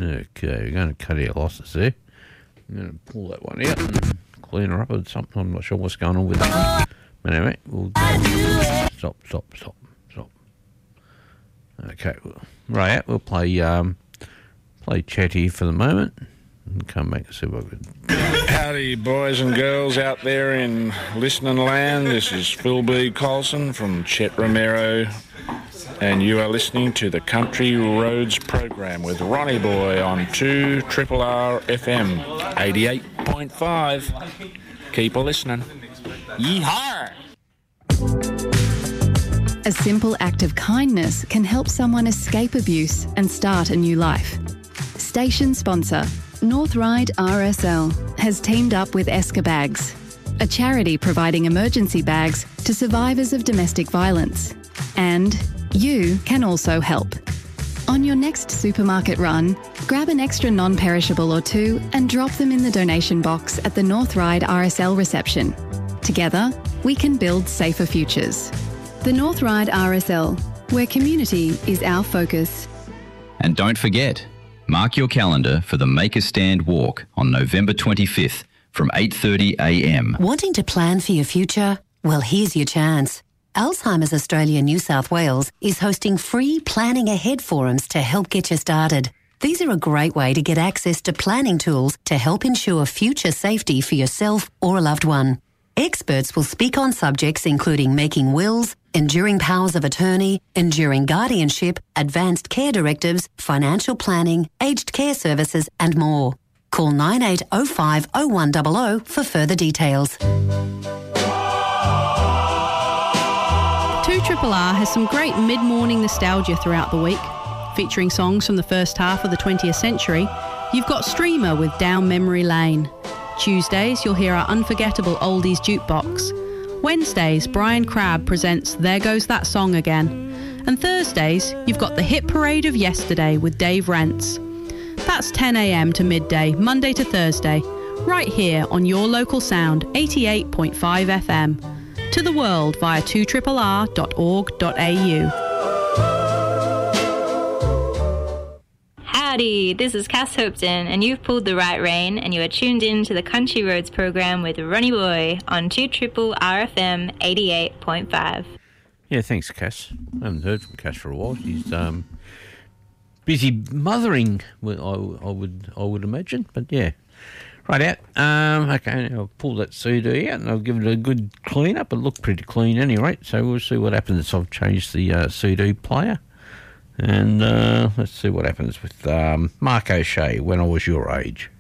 Okay, we're going to cut our losses there. I'm going to pull that one out and clean her up with something. I'm not sure what's going on with that. But anyway, we'll stop. Okay, right, we'll play Chatty for the moment and come back and see what we can. Howdy, boys and girls out there in listening land. This is Phil B. Colson from Chet Romero, and you are listening to the Country Roads program with Ronnie Boy on 2RRR FM 88.5. Keep listening. Yee-haw! A simple act of kindness can help someone escape abuse and start a new life. Station sponsor, North Ryde RSL, has teamed up with Esker Bags, a charity providing emergency bags to survivors of domestic violence. And you can also help. On your next supermarket run, grab an extra non-perishable or two and drop them in the donation box at the North Ryde RSL reception. Together, we can build safer futures. The North Ryde RSL, where community is our focus. And don't forget, mark your calendar for the Make a Stand walk on November 25th from 8:30 a.m. Wanting to plan for your future? Well, here's your chance. Alzheimer's Australia New South Wales is hosting free Planning Ahead forums to help get you started. These are a great way to get access to planning tools to help ensure future safety for yourself or a loved one. Experts will speak on subjects including making wills, enduring powers of attorney, enduring guardianship, advanced care directives, financial planning, aged care services and more. Call 9805 0100 for further details. 2RRR has some great mid-morning nostalgia throughout the week. Featuring songs from the first half of the 20th century, you've got Streamer with Down Memory Lane. Tuesdays, you'll hear our unforgettable oldies jukebox. Wednesdays, Brian Crabb presents There Goes That Song Again. And Thursdays, you've got the hit parade of yesterday with Dave Rents. That's 10 a.m. to midday, Monday to Thursday, right here on your local sound, 88.5 FM. To the world via 2RRR.org.au. Howdy, this is Cass Hopton, and you've pulled the right rein, and you are tuned in to the Country Roads program with Ronnie Boy on 2RRR FM 88.5. Yeah, thanks, Cass. I haven't heard from Cass for a while. She's busy mothering, I would imagine, but yeah. Right out. Okay, I'll pull that CD out and I'll give it a good clean up. It looked pretty clean anyway, so we'll see what happens. I've changed the CD player. And let's see what happens with Mark O'Shea, When I Was Your Age.